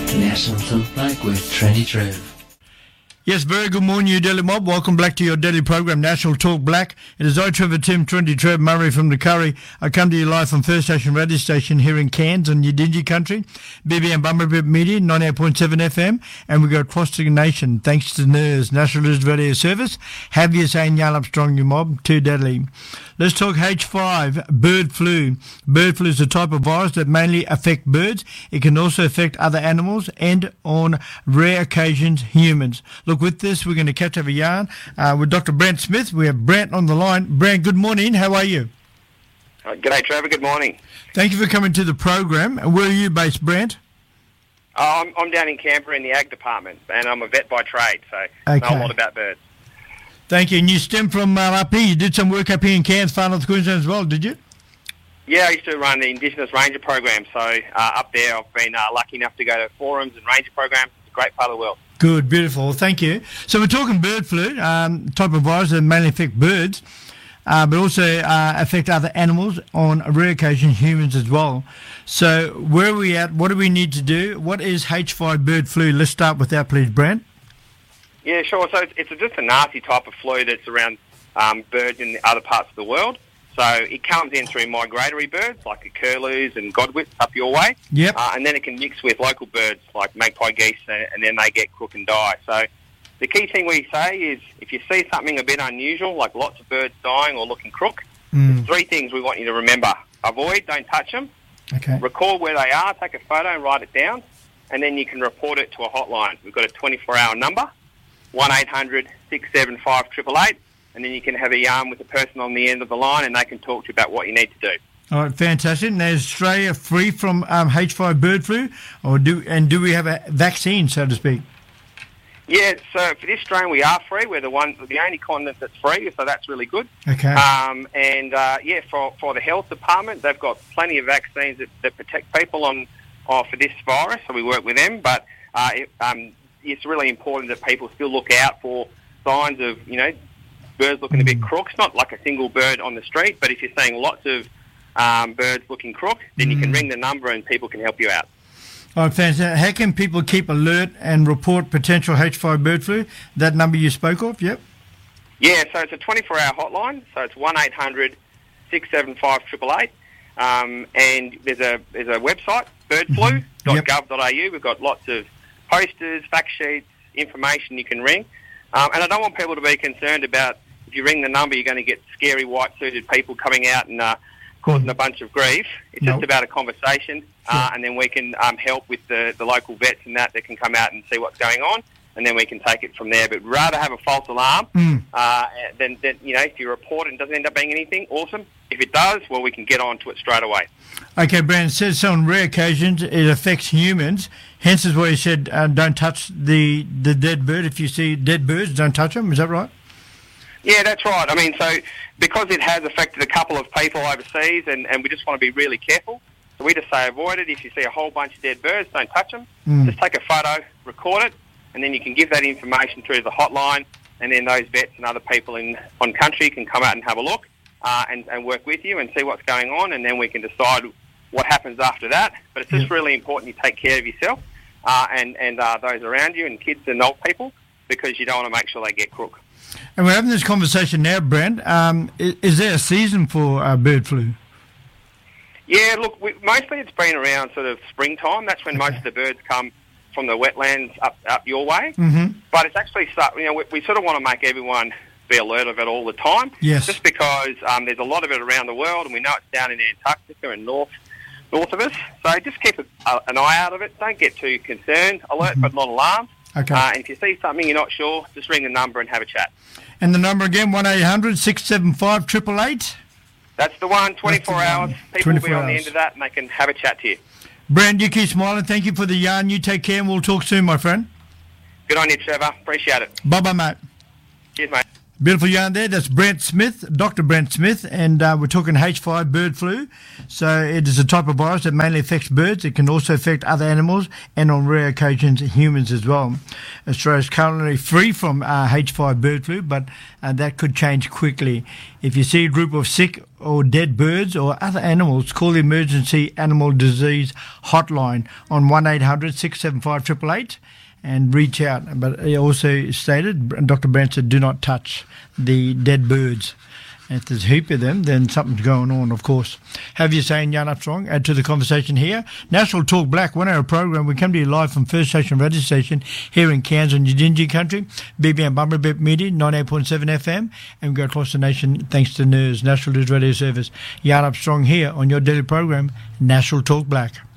National Talk Black with Trendy Trev. Yes, very good morning, you Daily Mob. Welcome back to your daily program, National Talk Black. It is I, Trevor Tim, Trendy Trev, Murray from the Curry. I come to you live from First Station Radio Station here in Cairns on Yidinji Country, BBM Bumblebee Media, 98.7 FM, and we go across the nation thanks to NIRS, National News Radio Service. Have you saying Yarlup Strong, you mob, too deadly. Let's talk H5, bird flu. Bird flu is a type of virus that mainly affects birds. It can also affect other animals and, on rare occasions, humans. Look, with this, we're going to catch up a yarn with Dr. Brent Smith. We have Brent on the line. Brent, good morning. How are you? G'day, Trevor. Good morning. Thank you for coming to the program. Where are you based, Brent? I'm down in Canberra in the Ag Department, and I'm a vet by trade, so I know a lot about birds. Thank you. And you stem from up here. You did some work up here in Cairns, Far North Queensland as well, did you? Yeah, I used to run the Indigenous Ranger program, so up there I've been lucky enough to go to forums and ranger programs. It's a great part of the world. Good, beautiful. Well, thank you. So we're talking bird flu, type of virus that mainly affect birds, but also affect other animals, on rare occasions humans as well. So where are we at? What do we need to do? What is H5 bird flu? Let's start with that, please, Brent. Yeah, sure. So it's just a nasty type of flu that's around birds in the other parts of the world. So it comes in through migratory birds like the curlews and godwits up your way. Yep. And then it can mix with local birds like magpie geese, and then they get crook and die. So the key thing we say is if you see something a bit unusual, like lots of birds dying or looking crook, there's three things we want you to remember. Avoid, don't touch them. Okay. Record where they are, take a photo and write it down, and then you can report it to a hotline. We've got a 24-hour number, 1-800-675-888, and then you can have a yarn with the person on the end of the line and they can talk to you about what you need to do. All right, fantastic. Now, is Australia free from H5 bird flu, or do we have a vaccine, so to speak? Yeah, so for this strain we are free. We're the only continent that's free, so that's really good. Okay. For the health department, they've got plenty of vaccines that protect people for this virus, so we work with them. But it's really important that people still look out for signs of, birds looking a bit crook. It's not like a single bird on the street, but if you're seeing lots of birds looking crook, then you can ring the number and people can help you out. All right, fantastic. How can people keep alert and report potential H5 bird flu? That number you spoke of, yep. Yeah, so it's a 24-hour hotline, so it's 1-800-675-888. And there's a website, birdflu.gov.au. We've got lots of posters, fact sheets, information you can ring. And I don't want people to be concerned about if you ring the number, you're going to get scary white-suited people coming out and causing a bunch of grief. It's just about a conversation, and then we can help with the local vets and that can come out and see what's going on, and then we can take it from there. But rather have a false alarm than if you report it and it doesn't end up being anything, awesome. If it does, well, we can get on to it straight away. Okay, Brandon says so on rare occasions it affects humans. Hence is why you said don't touch the dead bird. If you see dead birds, don't touch them. Is that right? Yeah, that's right. I mean, so because it has affected a couple of people overseas, and we just want to be really careful, so we just say avoid it. If you see a whole bunch of dead birds, don't touch them. Just take a photo, record it, and then you can give that information through the hotline, and then those vets and other people on country can come out and have a look and work with you and see what's going on, and then we can decide what happens after that. But it's just really important you take care of yourself and those around you and kids and old people, because you don't want to make sure they get crook. And we're having this conversation now, Brent. Is there a season for bird flu? Yeah, look, mostly it's been around sort of springtime. That's when most of the birds come from the wetlands up your way. But it's actually, we sort of want to make everyone be alert of it all the time. Yes. Just because there's a lot of it around the world, and we know it's down in Antarctica and north of us. So just keep an eye out of it. Don't get too concerned. Alert but not alarmed. Okay. And if you see something you're not sure, just ring the number and have a chat. And the number again, 1-800-675-888? That's the one, 24 hours. People will be on the end of that and they can have a chat to you. Brent, you keep smiling. Thank you for the yarn. You take care and we'll talk soon, my friend. Good on you, Trevor. Appreciate it. Bye-bye, mate. Cheers, mate. Beautiful yarn there. That's Brent Smith, Dr. Brent Smith, and we're talking H5 bird flu. So it is a type of virus that mainly affects birds. It can also affect other animals and on rare occasions humans as well. Australia is currently free from H5 bird flu, but that could change quickly. If you see a group of sick or dead birds or other animals, call the Emergency Animal Disease Hotline on 1-800-675-888. And reach out. But he also stated, Dr. Brent said, do not touch the dead birds. If there's a heap of them, then something's going on, of course. Have your say in Yarn Up Strong. Add to the conversation here. National Talk Black, 1 hour program. We come to you live from First Station Radio Station here in Cairns and Yidinji Country. BBM Bumblebip Media, 98.7 FM. And we go across the nation thanks to NERS, National News Radio Service. Yarn Up Strong here on your daily program, National Talk Black.